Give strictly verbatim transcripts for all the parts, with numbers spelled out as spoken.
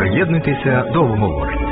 Приєднуйтеся до обговорення.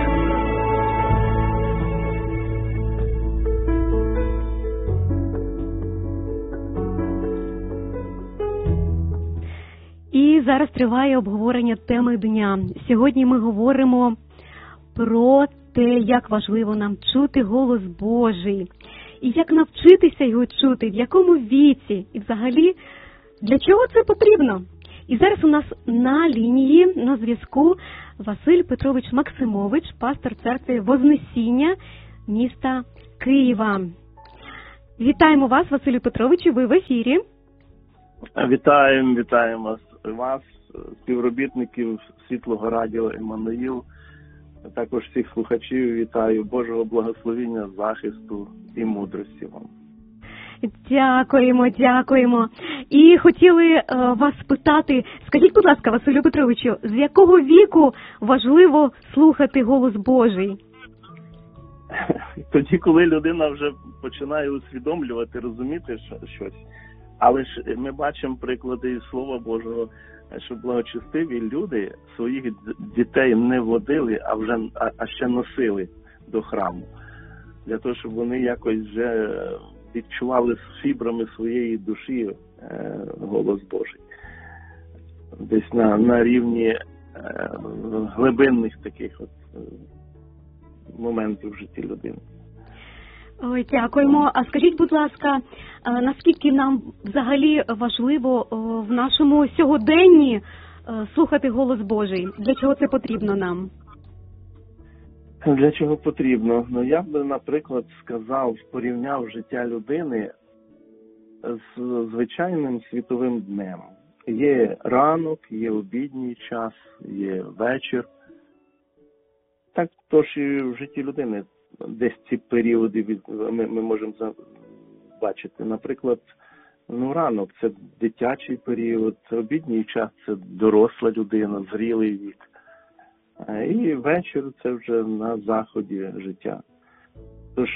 І зараз триває обговорення теми дня. Сьогодні ми говоримо про те, як важливо нам чути голос Божий. І як навчитися його чути, в якому віці, і взагалі, для чого це потрібно. І зараз у нас на лінії, на зв'язку Василь Петрович Максимович, пастор церкви Вознесіння міста Києва. Вітаємо вас, Василю Петровичу, ви в ефірі. Вітаємо, вітаємо вас, співробітників Світлого радіо Еммануїл, також всіх слухачів вітаю, Божого благословення, захисту і мудрості вам. Дякуємо, дякуємо. І хотіли е, вас спитати, скажіть, будь ласка, Василю Петровичу, з якого віку важливо слухати голос Божий? Тоді, коли людина вже починає усвідомлювати, розуміти щось. Але ж ми бачимо приклади із Слова Божого, що благочестиві люди своїх дітей не водили, а вже а, а ще носили до храму. Для того, щоб вони якось вже відчували з фібрами своєї душі е, голос Божий. Десь на, на рівні е, глибинних таких от е, моментів в житті людини. Ой, дякуємо. А скажіть, будь ласка, наскільки нам взагалі важливо в нашому сьогоденні слухати голос Божий? Для чого це потрібно нам? Для чого потрібно? Ну, я б, наприклад, сказав, порівняв життя людини з звичайним світовим днем. Є ранок, є обідній час, є вечір. Так, тож і в житті людини десь ці періоди від, ми, ми можемо бачити. Наприклад, ну, ранок – це дитячий період, обідній час – це доросла людина, зрілий вік. І вечір – це вже на заході життя. Тож,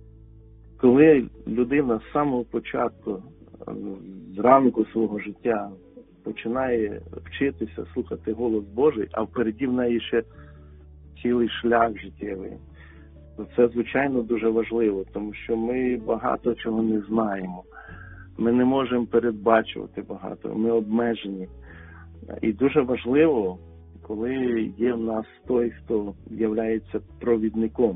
коли людина з самого початку, зранку свого життя починає вчитися, слухати голос Божий, а впереді в неї ще цілий шлях життєвий, це, звичайно, дуже важливо, тому що ми багато чого не знаємо. Ми не можемо передбачувати багато, ми обмежені. І дуже важливо, коли є в нас той, хто є провідником.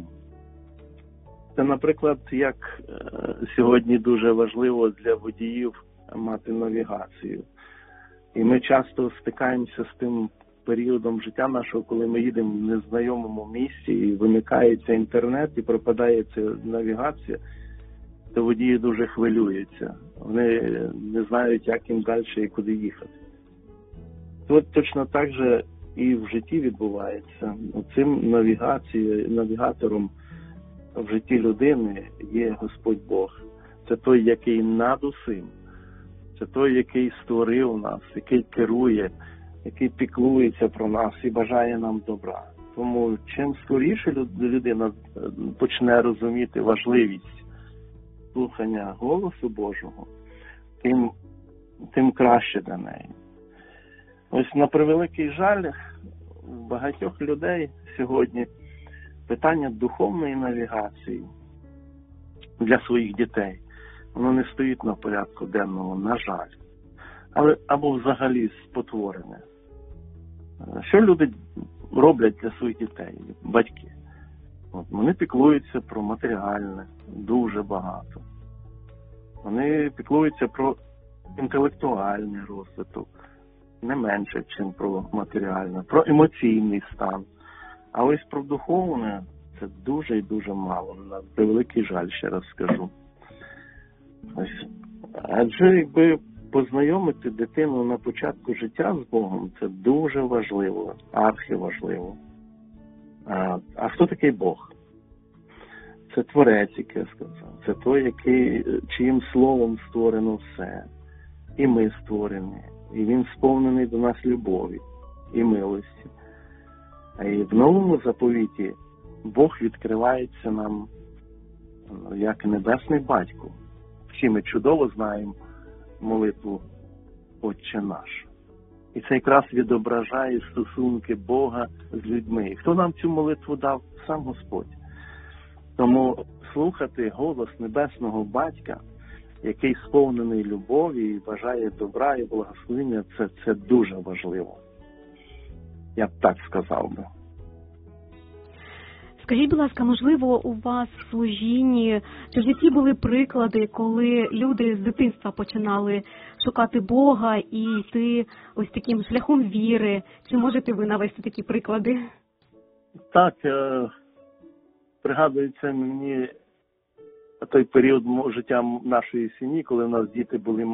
Це, наприклад, як сьогодні дуже важливо для водіїв мати навігацію. І ми часто стикаємося з тим періодом життя нашого, коли ми їдемо в незнайомому місці і вимикається інтернет і пропадає ця навігація, то водії дуже хвилюються. Вони не знають, як їм далі і куди їхати. От точно так же і в житті відбувається. Цим навігацією, навігатором в житті людини є Господь Бог. Це той, який над усім. Це той, який створив нас, який керує, який піклується про нас і бажає нам добра. Тому чим скоріше людина почне розуміти важливість слухання голосу Божого, тим, тим краще для неї. Ось, на превеликий жаль, в багатьох людей сьогодні питання духовної навігації для своїх дітей, воно не стоїть на порядку денному, на жаль. Але, або взагалі спотворене. Що люди роблять для своїх дітей, батьки? От, вони піклуються про матеріальне, дуже багато. Вони піклуються про інтелектуальний розвиток, не менше, ніж про матеріальне, про емоційний стан. А ось про духовне це дуже і дуже мало. На превеликий жаль, ще раз скажу. Ось. Адже якби познайомити дитину на початку життя з Богом, це дуже важливо, архіважливо. А, а хто такий Бог? Це Творець, як я сказав. Це той, який, чиїм словом створено все. І ми створені. І він сповнений до нас любові і милості. А і в новому заповіті Бог відкривається нам як небесний батько. Всі ми чудово знаємо молитву «Отче наш». І це якраз відображає стосунки Бога з людьми. І хто нам цю молитву дав? Сам Господь. Тому слухати голос Небесного Батька, який сповнений любові і бажає добра і благословення, це, це дуже важливо. Я б так сказав би. Скажіть, будь ласка, можливо, у вас в служінні чи в житті були приклади, коли люди з дитинства починали шукати Бога і йти ось таким шляхом віри? Чи можете ви навести такі приклади? Так, е- пригадується мені той період життя нашої сім'ї, коли у нас діти були